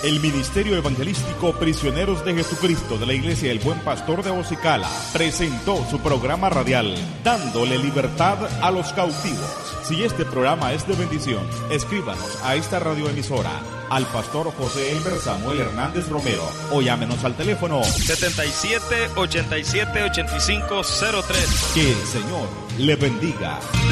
El Ministerio Evangelístico Prisioneros de Jesucristo de la Iglesia El Buen Pastor de Ocicala presentó su programa radial Dándole Libertad a los Cautivos. Si este programa es de bendición, escríbanos a esta radioemisora, al pastor José Elmer Samuel Hernández Romero, o llámenos al teléfono 77-87-8503. Que el Señor le bendiga.